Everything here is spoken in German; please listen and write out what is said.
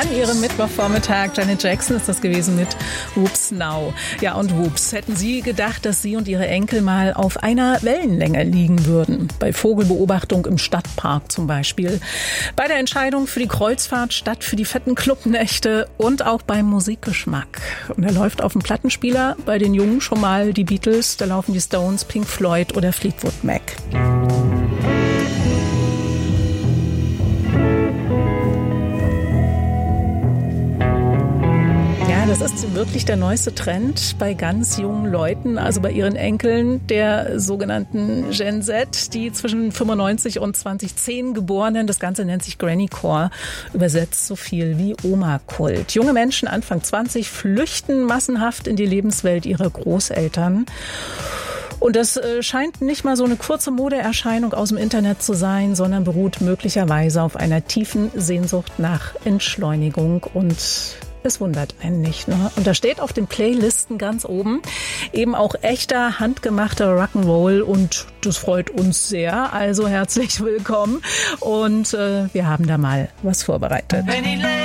an Ihrem Mittwochvormittag. Janet Jackson ist das gewesen mit Whoops Now. Ja, und whoops, hätten Sie gedacht, dass Sie und Ihre Enkel mal auf einer Wellenlänge liegen würden? Bei Vogelbeobachtung im Stadtpark zum Beispiel. Bei der Entscheidung für die Kreuzfahrt statt für die fetten Clubnächte und auch beim Musikgeschmack. Und er läuft auf dem Plattenspieler bei den Jungen schon mal die Beatles, da laufen die Stones, Pink Floyd oder Fleetwood Mac. Das ist wirklich der neueste Trend bei ganz jungen Leuten, also bei ihren Enkeln, der sogenannten Gen Z, die zwischen 95 und 2010 Geborenen. Das Ganze nennt sich Grannycore, übersetzt so viel wie Oma-Kult. Junge Menschen Anfang 20 flüchten massenhaft in die Lebenswelt ihrer Großeltern. Und das scheint nicht mal so eine kurze Modeerscheinung aus dem Internet zu sein, sondern beruht möglicherweise auf einer tiefen Sehnsucht nach Entschleunigung und es wundert einen nicht, ne? Und da steht auf den Playlisten ganz oben eben auch echter, handgemachter Rock'n'Roll und das freut uns sehr. Also herzlich willkommen und wir haben da mal was vorbereitet.